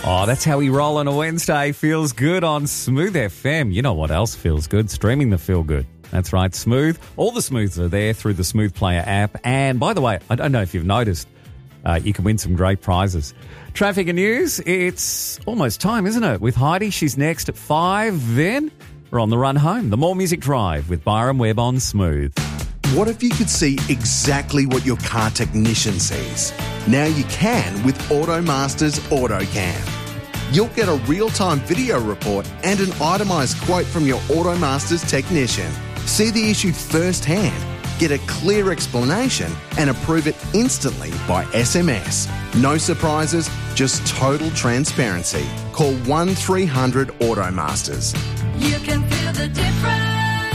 Oh, that's how we roll on a Wednesday. Feels good on Smooth FM. You know what else feels good? Streaming the Feel Good. That's right, Smooth. All the Smooths are there through the Smooth Player app. And by the way, I don't know if you've noticed, you can win some great prizes. Traffic and news, it's almost time, isn't it? With Heidi, she's next at 5. Then we're on the run home. The More Music Drive with Byron Webb on Smooth. What if you could see exactly what your car technician sees? Now you can with AutoMaster's AutoCam. You'll get a real-time video report and an itemised quote from your AutoMaster's technician. See the issue firsthand, get a clear explanation and approve it instantly by SMS. No surprises, just total transparency. Call 1300 AutoMasters. You can feel the difference.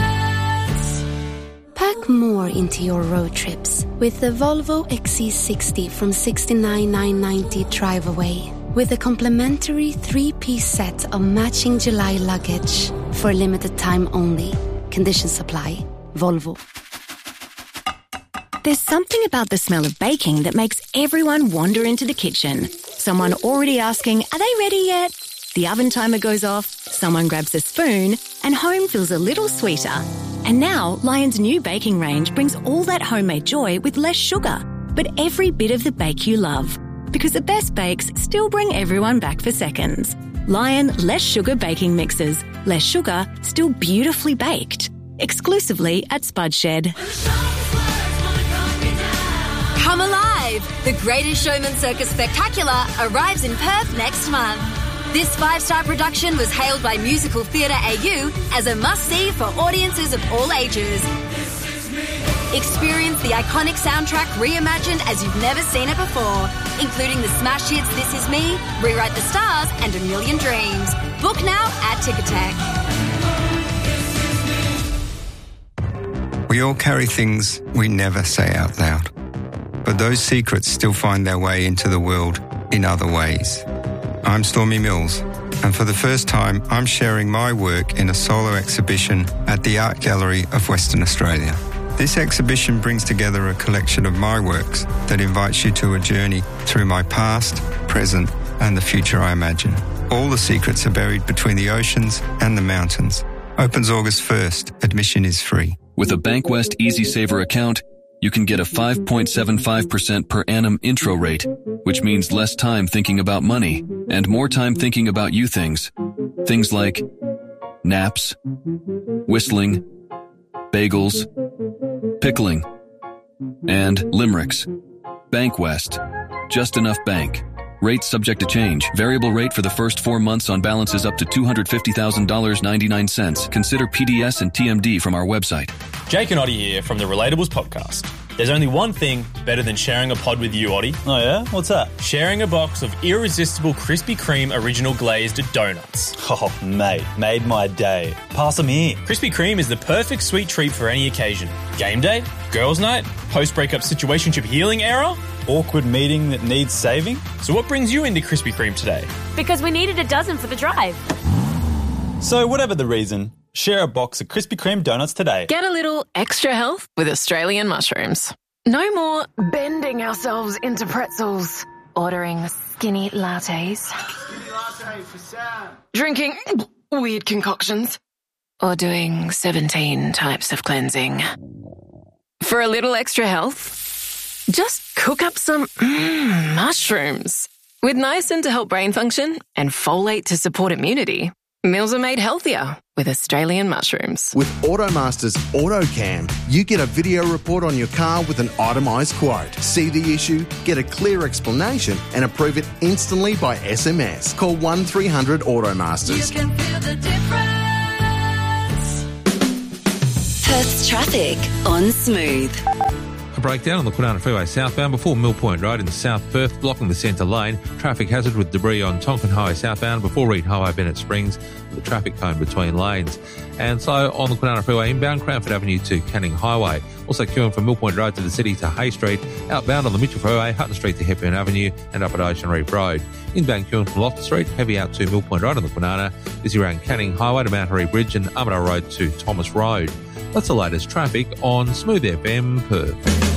Pack more into your road trips with the Volvo XC60 from $69,990 drive away. With a complimentary 3-piece set of matching July luggage for a limited time only. Conditions apply. Volvo. There's something about the smell of baking that makes everyone wander into the kitchen. Someone already asking, are they ready yet? The oven timer goes off, someone grabs a spoon, and home feels a little sweeter. And now, Lion's new baking range brings all that homemade joy with less sugar, but every bit of the bake you love. Because the best bakes still bring everyone back for seconds. Lion Less Sugar Baking Mixes. Less sugar, still beautifully baked. Exclusively at Spud Shed. Come alive! The Greatest Showman Circus Spectacular arrives in Perth next month. This 5-star production was hailed by Musical Theatre AU as a must-see for audiences of all ages. Experience the iconic soundtrack reimagined as you've never seen it before, including the smash hits This Is Me, Rewrite the Stars and A Million Dreams. Book now at Ticketek. We all carry things we never say out loud, but those secrets still find their way into the world in other ways. I'm Stormy Mills, and for the first time, I'm sharing my work in a solo exhibition at the Art Gallery of Western Australia. This exhibition brings together a collection of my works that invites you to a journey through my past, present, and the future I imagine. All the secrets are buried between the oceans and the mountains. Opens August 1st. Admission is free. With a Bankwest Easy Saver account, you can get a 5.75% per annum intro rate, which means less time thinking about money and more time thinking about you things. Things like naps, whistling, bagels, pickling, and limericks. Bankwest. Just enough bank. Rates subject to change. Variable rate for the first 4 months on balances up to $250,000.99. Consider PDS and TMD from our website. Jake and Oddie here from the Relatables podcast. There's only one thing better than sharing a pod with you, Oddie. Oh yeah? What's that? Sharing a box of irresistible Krispy Kreme original glazed donuts. Oh, mate, made my day. Pass them here. Krispy Kreme is the perfect sweet treat for any occasion. Game day, girls' night, post-breakup situationship healing era, awkward meeting that needs saving. So what brings you into Krispy Kreme today? Because we needed a dozen for the drive. So whatever the reason, share a box of Krispy Kreme donuts today. Get a little extra health with Australian mushrooms. No more bending ourselves into pretzels. Ordering skinny lattes. Skinny latte for Sam. Drinking weird concoctions. Or doing 17 types of cleansing. For a little extra health, just cook up some mushrooms. With niacin to help brain function and folate to support immunity, meals are made healthier with Australian mushrooms. With AutoMaster's AutoCam, you get a video report on your car with an itemised quote. See the issue, get a clear explanation and approve it instantly by SMS. Call 1300 AutoMasters. You can feel the difference. Perth's traffic on Smooth. A breakdown on the Kwinana Freeway southbound before Mill Point Road in South Perth, blocking the centre lane. Traffic hazard with debris on Tonkin Highway southbound before Reed Highway Bennett Springs, with a traffic cone between lanes. And so on the Kwinana Freeway inbound, Cranford Avenue to Canning Highway. Also queuing from Mill Point Road to the city to Hay Street. Outbound on the Mitchell Freeway, Hutton Street to Hepburn Avenue and up at Ocean Reef Road. Inbound queuing from Loftus Street, heavy out to Mill Point Road on the Kwinana. Busy around Canning Highway to Mount Harry Bridge and Armadale Road to Thomas Road. That's the latest traffic on Smooth FM Perth.